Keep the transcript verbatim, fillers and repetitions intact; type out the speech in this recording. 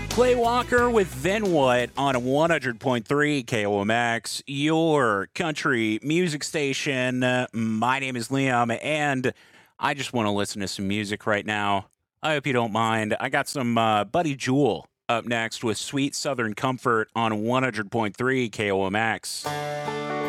Clay Walker with Then What on one hundred point three K O M X, your country music station. Uh, my name is Liam, and I just want to listen to some music right now. I hope you don't mind. I got some uh, Buddy Jewel up next with Sweet Southern Comfort on one hundred point three K O M X.